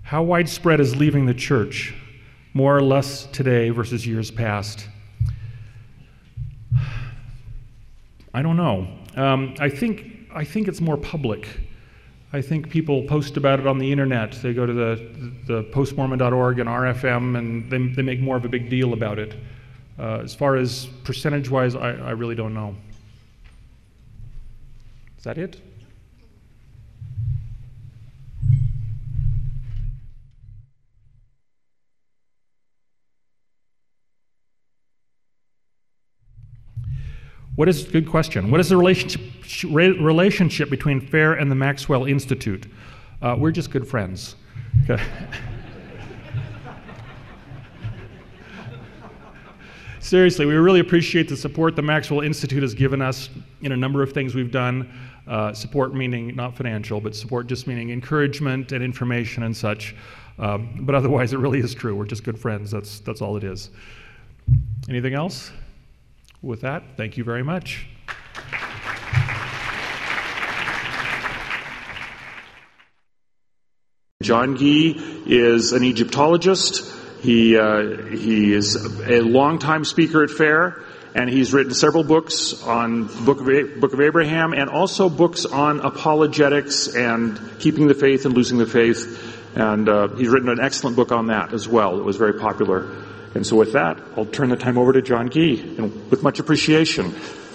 How widespread is leaving the church, more or less today versus years past? I don't know. I think it's more public. I think people post about it on the internet. They go to the postmormon.org and RFM, and they make more of a big deal about it. As far as percentage-wise, I really don't know. Is that it? Good question. What is the relationship between FAIR and the Maxwell Institute? We're just good friends. Okay. Seriously, we really appreciate the support the Maxwell Institute has given us in a number of things we've done. Support meaning not financial, but support just meaning encouragement and information and such. But otherwise, it really is true. We're just good friends. That's all it is. Anything else? With that, thank you very much. John Gee is an Egyptologist. He is a longtime speaker at FAIR, and he's written several books on the Book of Abraham, and also books on apologetics and keeping the faith and losing the faith. And he's written an excellent book on that as well. It was very popular. And so with that, I'll turn the time over to John Gee, and with much appreciation.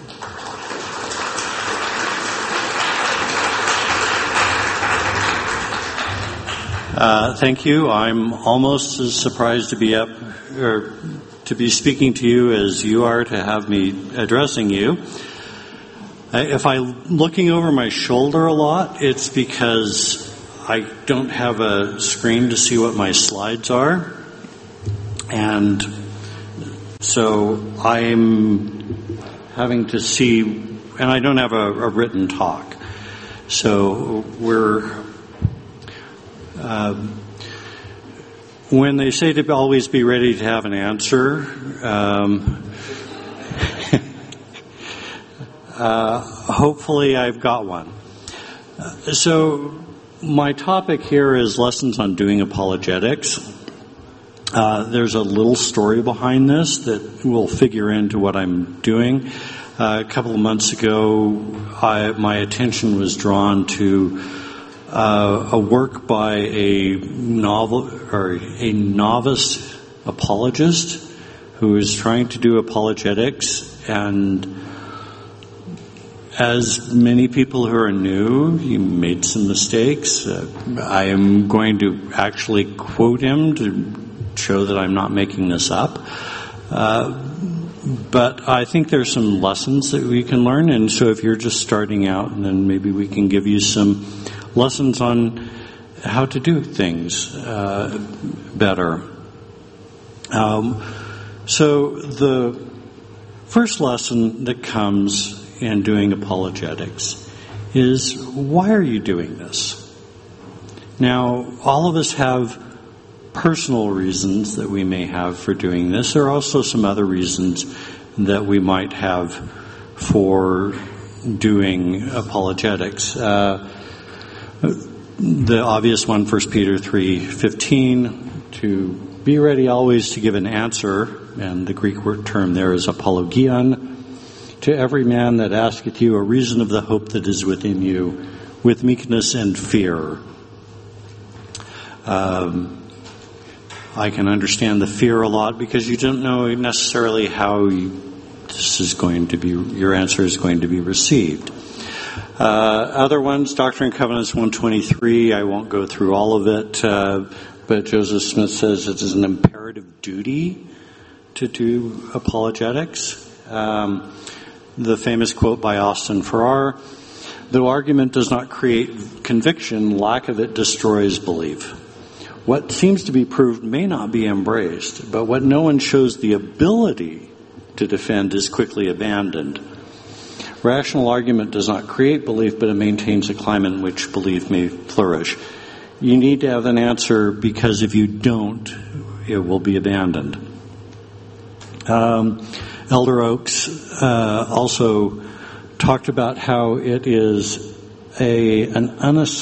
Thank you. I'm almost as surprised to be up or to be speaking to you as you are to have me addressing you. If I'm looking over my shoulder a lot, it's because I don't have a screen to see what my slides are. And so I'm having to see, and I don't have a written talk. So when they say to always be ready to have an answer, hopefully I've got one. So my topic here is lessons on doing apologetics. There's a little story behind this that will figure into what I'm doing. A couple of months ago, my attention was drawn to a work by a novice apologist who is trying to do apologetics, and as many people who are new, he made some mistakes. I am going to actually quote him to show that I'm not making this up. But I think there's some lessons that we can learn, and so if you're just starting out, and then maybe we can give you some lessons on how to do things better. So the first lesson that comes in doing apologetics is, why are you doing this? Now, all of us have personal reasons that we may have for doing this. There are also some other reasons that we might have for doing apologetics. The obvious one, 1 Peter 3:15, to be ready always to give an answer, and the Greek word term there is apologion, to every man that asketh you a reason of the hope that is within you, with meekness and fear. I can understand the fear a lot because you don't know necessarily how your answer is going to be received. Other ones, Doctrine and Covenants 123, I won't go through all of it, but Joseph Smith says it is an imperative duty to do apologetics. The famous quote by Austin Farrar, though argument does not create conviction, lack of it destroys belief. What seems to be proved may not be embraced, but what no one shows the ability to defend is quickly abandoned. Rational argument does not create belief, but it maintains a climate in which belief may flourish. You need to have an answer, because if you don't, it will be abandoned. Elder Oaks also talked about how it is an unassuming